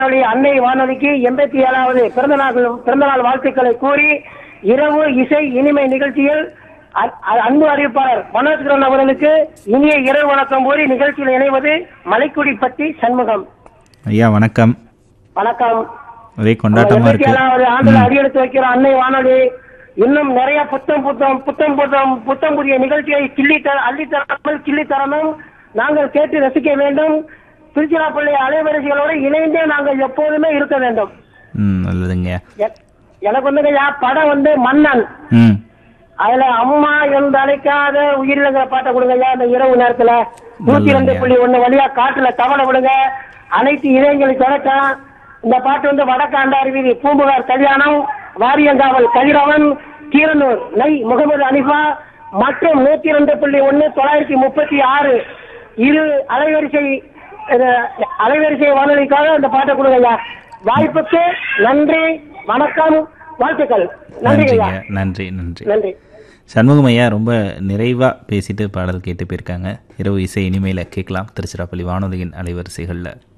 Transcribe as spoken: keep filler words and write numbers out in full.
அன்னை வானொலிக்கு எண்பத்தி ஏழாவது பிறந்த நாள் பிறந்த நாள் வாழ்த்துக்களை கூறி இரவு இசை இனிமை நிகழ்ச்சியில் அன்பு அறிவிப்பாளர் மனோஜ் கிரண் அவர்களுக்கு இனிய இரவு வணக்கம் கூறி நிகழ்ச்சியில் இணைவது மலைக்குடிப்பட்டி சண்முகம். ஐயா வணக்கம். வணக்கம். ஒரே கொண்டாட்டமா இருக்கு. எண்பத்தி ஏழாவது ஆண்டுல அடியெடுத்து வைக்கிற அன்னை வானொலி இன்னும் நிறைய புத்தம் புத்தம் புத்தம் புத்தம் புத்தம் புதிய நிகழ்ச்சியை கிள்ளி தர அள்ளி தராமல் கிள்ளி தரணும். நாங்கள் கேட்டு ரசிக்க வேண்டும். திருச்சிராப்பள்ளி அலைவரிசைகளோடு இணைந்தே நாங்கள் எப்போதுமே இருக்க வேண்டும். நல்லதுங்க. எனக்கு வந்து படம் வந்து மன்னன், அதுல அம்மா என்று அழைக்காத உயிரிழந்த பாட்டை கொடுங்க ஐயா. அந்த இரவு நேரத்துல நூத்தி ரெண்டு புள்ளி ஒண்ணு வழியா காட்டுல தவணை விடுங்க. அனைத்து இதயங்களை தொடக்கம். இந்த பாட்டு வந்து வடக்காண்டார் வீதி பூம்புகார் கல்யாணம், வாரியங்காவல் கதிரவன், கீரனூர் நை முகமது அனிஃபா மற்றும் நூத்தி ரெண்டு புள்ளி ஒண்ணு தொள்ளாயிரத்தி முப்பத்தி ஆறு இரு அலைவரிசை அலைவரிசை வானொலிக்காக இந்த பாட்டை கொடுங்க ஐயா. வாய்ப்புக்கு நன்றி, வணக்கம், வாழ்த்துக்கள். நன்றி ஐயா. நன்றி நன்றி நன்றி. சண்முகம் ஐயா ரொம்ப நிறைவா பேசிட்டு பாடல் கேட்டு போயிருக்காங்க. இரவு இசை இனிமையில கேட்கலாம் திருச்சிராப்பள்ளி வானொலியின் அலைவரிசைகள்ல.